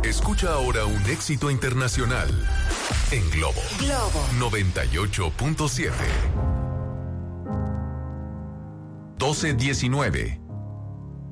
Escucha ahora un éxito internacional en Globo 98.7. 12:19.